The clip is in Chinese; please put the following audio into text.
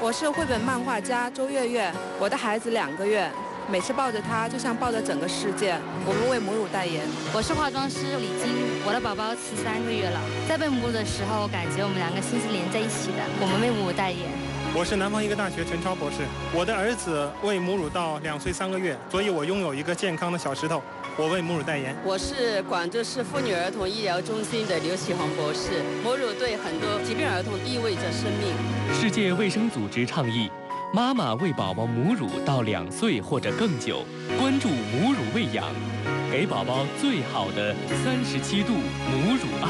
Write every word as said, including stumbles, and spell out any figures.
我是绘本漫画家周月月，我的孩子两个月，每次抱着他就像抱着整个世界。我们为母乳代言。 我是化妆师李晶，我的宝宝十三个月了，在喂母乳的时候，感觉我们两个心是连在一起的。我们为母乳代言。 我是南方医科大学陈超博士，我的儿子喂母乳到两岁三个月，所以我拥有一个健康的小石头。我为母乳代言。 我是广州市妇女儿童医疗中心的刘启红博士。母乳对很多疾病儿童意味着生命。 世界卫生组织倡议，妈妈喂宝宝母乳到两岁或者更久，关注母乳喂养，给宝宝最好的三十七度母乳爱。